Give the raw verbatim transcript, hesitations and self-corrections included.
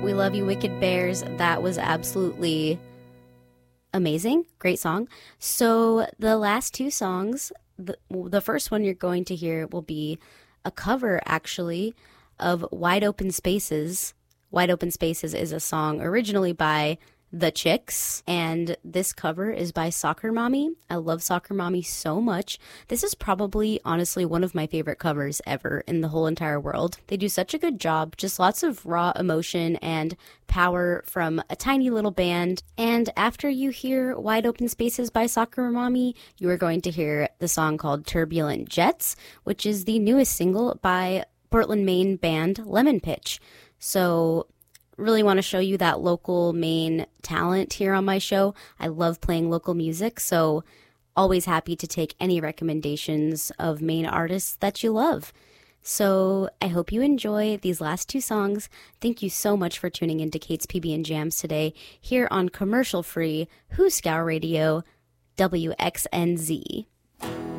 We Love You Wicked Bears. That was absolutely amazing. Great song. So the last two songs, the, the first one you're going to hear will be a cover, actually, of Wide Open Spaces. Wide Open Spaces is a song originally by The Chicks, and this cover is by Soccer Mommy. I love Soccer Mommy so much. This is probably, honestly, one of my favorite covers ever in the whole entire world. They do such a good job, just lots of raw emotion and power from a tiny little band. And after you hear Wide Open Spaces by Soccer Mommy, you are going to hear the song called Turbulent Jets, which is the newest single by Portland, Maine band Lemon Pitch. So really want to show you that local Maine talent here on my show. I love playing local music, so always happy to take any recommendations of Maine artists that you love. So I hope you enjoy these last two songs. Thank you so much for tuning into Kate's P B and Jams today here on commercial-free Who's Scour Radio, W X N Z.